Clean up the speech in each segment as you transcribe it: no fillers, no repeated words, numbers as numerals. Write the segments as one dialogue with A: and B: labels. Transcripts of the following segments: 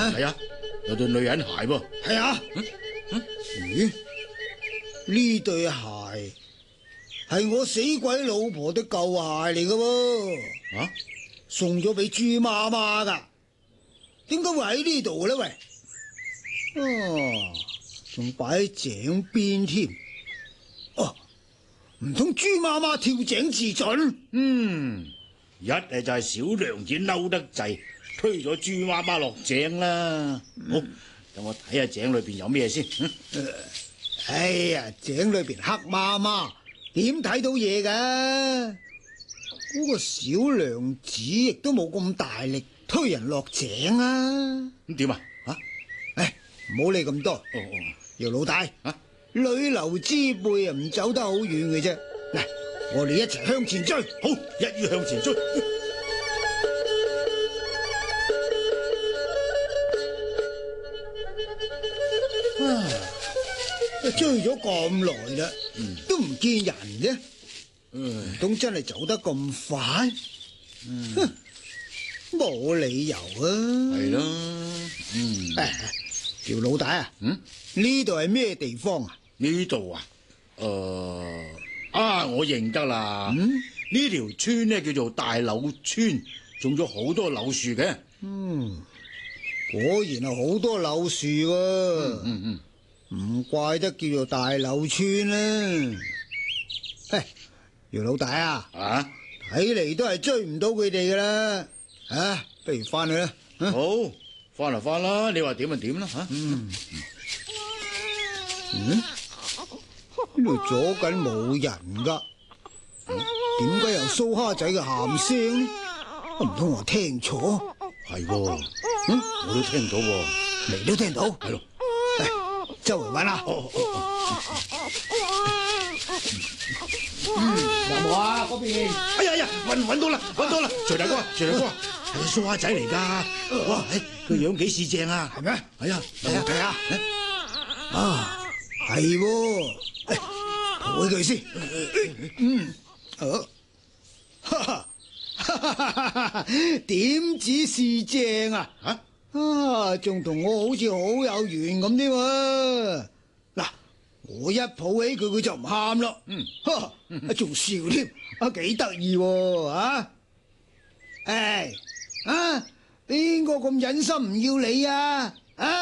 A: 係啊，有對女人鞋噃。
B: 係啊。咦？呢對鞋係我死鬼老婆的舊鞋嚟噶喎。
A: 啊？
B: 送咗俾豬媽媽噶，點解會喺呢度咧？喂，仲擺喺井邊添。哦，唔通豬媽媽跳井自盡？
A: 一係就係小娘子嬲得滯，推咗豬媽媽落井啦。好，等我睇下井裏邊有咩先。
B: 哎呀，井裏邊黑麻麻，點睇到嘢噶？嗰個小娘子亦都冇咁大力推人落井啊！
A: 咁點啊？
B: 唔好理咁多。姚老大，女流之輩唔走得好遠嘅啫。嚟，我哋一齊向前追。
A: 好，一於向前追。
B: 追咗咁耐啦，都唔見人嘅。唔通真係走得咁快？冇理由啊！
A: 係咯。
B: 姚老大啊，呢度係咩地方啊？
A: 呢度啊？我認得啦。呢條村呢叫做大柳村，種咗好多柳樹嘅。
B: 果然係好多柳樹喎。唔怪得叫做大柳村啦。姚老大啊，睇嚟都係追唔到佢哋噶啦。不如翻去啦。
A: 好，翻就翻啦，你話點就點啦。
B: 呢度左近冇人噶，點解有蘇蝦仔嘅喊聲呢？唔通我聽錯？
A: 係喎，我都聽到喎，
B: 你都聽到？
A: 係咯。
B: 周圍揾啦。有冇啊？嗰邊？
A: 哎呀，揾到啦，徐大哥，係蘇蝦仔嚟噶。哇，佢樣幾似正啊？
B: 係咩？
A: 係啊，
B: 睇下。係喎，抱起佢先。點止是正啊？仲同我好似好有緣咁添喎。嗱，我一抱起佢，佢就唔喊咯。仲笑添，幾得意喎。邊個咁忍心唔要你啊？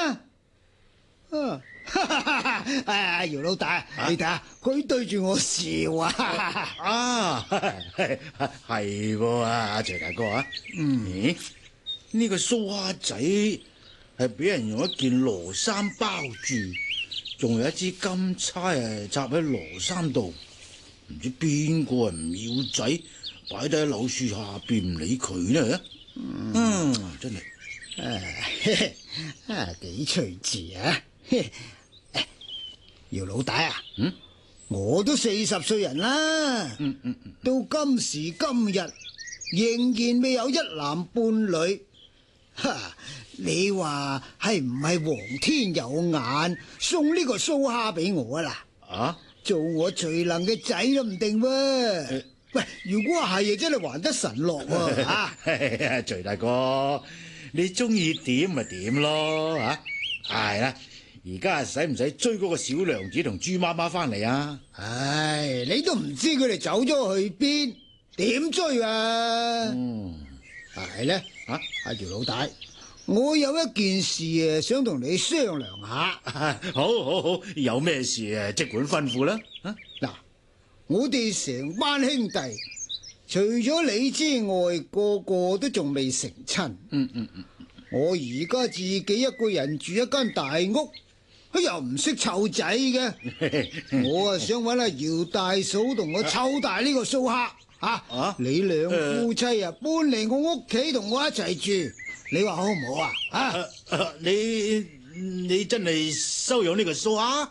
B: 姚老大，你睇下佢對住我笑啊！
A: 係喎，徐大哥啊。咦？呢個蘇蝦仔係俾人用一件羅衫包住，仲有一支金釵插喺羅衫度，唔知邊個係唔要仔，擺低喺柳樹下邊唔理佢呢？真係
B: 幾趣致啊！姚老大啊，我都40歲人啦，到今時今日仍然未有一男半女。你話係唔係皇天有眼送呢個蘇蝦俾我啊？做我隨能嘅仔都唔定喎。喂，如果係真係還得神落喎。
A: 徐大哥，你中意點咪點咯。係啦，而家使唔使追嗰個小娘子同豬媽媽翻嚟啊？
B: 你都唔知佢哋走咗去邊，點追啊？係咧。阿姚老大，我有一件事想同你商量下。
A: 好，有咩事即管吩咐啦。
B: 嗱，我哋成班兄弟，除咗你之外，個個都仲未成親。我而家自己一個人住一間大屋，又唔識湊仔嘅。我想揾阿姚大嫂同我湊大呢個蘇蝦。你兩夫妻搬嚟我屋企同我一齊住，你話好唔好啊？
A: 你真係收養呢個蘇蝦？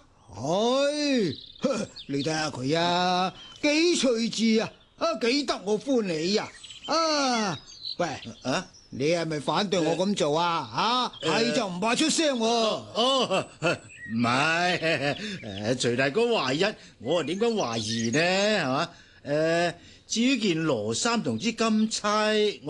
B: 你睇下佢啊，幾趣致啊，幾得我歡喜啊！喂，你係咪反對我咁做啊？係就唔怕出聲喎。
A: 唔係，徐大哥懷一，我又點解懷疑呢？係嘛？至於件羅衫同支金釵，